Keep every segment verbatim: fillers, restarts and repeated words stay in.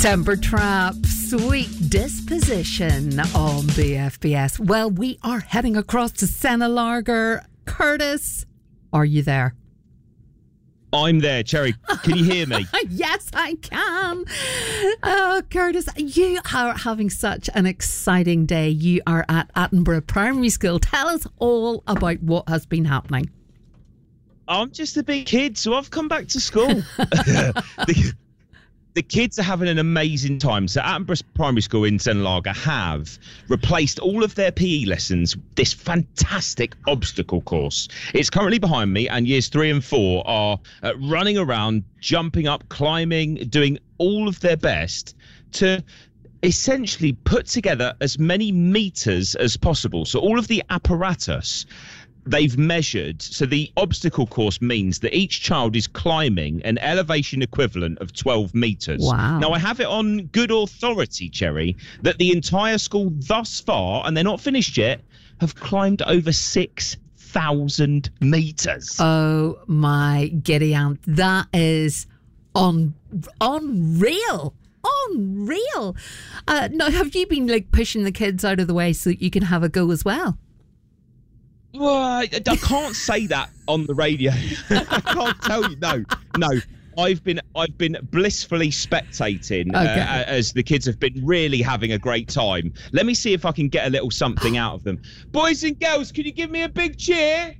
Temper Trap, Sweet Disposition on B F B S. Well, we are heading across to Senna Curtis, are you there? I'm there, Cherry. Can you hear me? Yes, I can. Oh, Curtis, you are having such an exciting day. You are at Attenborough Primary School. Tell us all about what has been happening. I'm just a big kid, so I've come back to school. the, the kids are having an amazing time. So Attenborough Primary School in Senlaga have replaced all of their P E lessons with this fantastic obstacle course. It's currently behind me, and years three and four are uh, running around, jumping up, climbing, doing all of their best to essentially put together as many meters as possible. So all of the apparatus they've measured. So the obstacle course means that each child is climbing an elevation equivalent of twelve meters. Wow. Now, I have it on good authority, Cherry, that the entire school thus far, and they're not finished yet, have climbed over six thousand meters. Oh, my giddy aunt. That is un- unreal. Unreal. Uh, now, have you been like pushing the kids out of the way so that you can have a go as well? Well, I, I can't say that on the radio. I can't tell you. No, no. I've been I've been blissfully spectating okay. uh, as the kids have been really having a great time. Let me see if I can get a little something out of them. Boys and girls, can you give me a big cheer?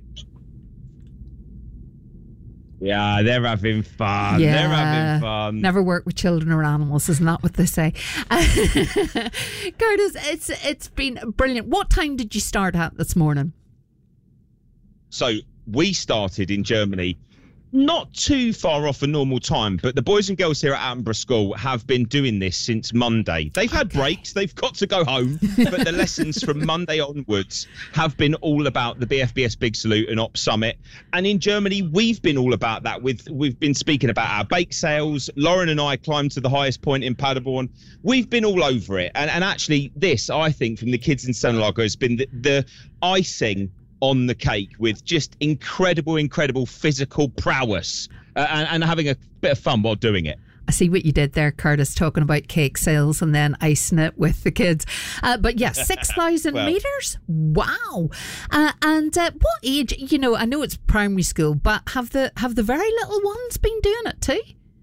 Yeah, they're having fun. Yeah. They're having fun. Never work with children or animals, isn't that what they say? Curtis, it's it's been brilliant. What time did you start at this morning? So we started in Germany not too far off a normal time, but the boys and girls here at Attenborough School have been doing this since Monday. They've had okay. breaks, they've got to go home, but the lessons from Monday onwards have been all about the B F B S Big Salute and Op Summit. And in Germany, we've been all about that. With We've been speaking about our bake sales. Lauren and I climbed to the highest point in Paderborn. We've been all over it. And, and actually, this, I think, from the kids in Senlaga has been the, the icing on the cake, with just incredible, incredible physical prowess uh, and, and having a bit of fun while doing it. I see what you did there, Curtis, talking about cake sales and then icing it with the kids. Uh, but yeah, six thousand well, metres? Wow. Uh, and uh, what age, you know, I know it's primary school, but have the have the very little ones been doing it too?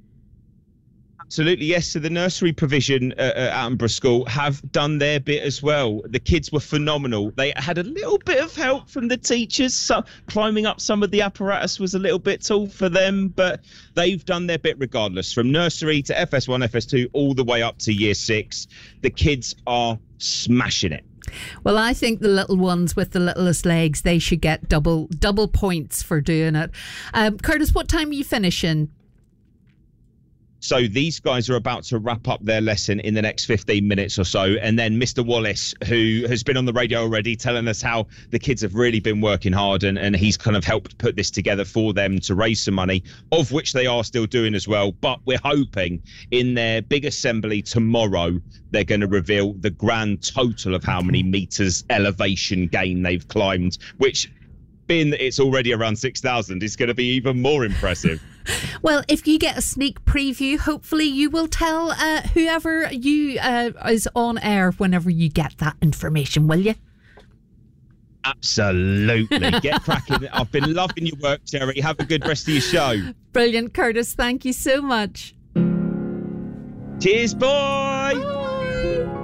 Absolutely, yes. So the nursery provision uh, at Attenborough School have done their bit as well. The kids were phenomenal. They had a little bit of help from the teachers. So climbing up some of the apparatus was a little bit tall for them, but they've done their bit regardless. From nursery to F S one, F S two, all the way up to year six. The kids are smashing it. Well, I think the little ones with the littlest legs, they should get double double points for doing it. Um, Curtis, what time are you finishing? So these guys are about to wrap up their lesson in the next fifteen minutes or so. And then Mister Wallace, who has been on the radio already, telling us how the kids have really been working hard, and, and he's kind of helped put this together for them to raise some money, of which they are still doing as well. But we're hoping in their big assembly tomorrow, they're going to reveal the grand total of how many meters elevation gain they've climbed, which, being that it's already around six thousand, is going to be even more impressive. Well, if you get a sneak preview, hopefully you will tell uh, whoever you uh, is on air whenever you get that information, will you? Absolutely. Get cracking. I've been loving your work, Jerry. Have a good rest of your show. Brilliant, Curtis. Thank you so much. Cheers, boy. Bye.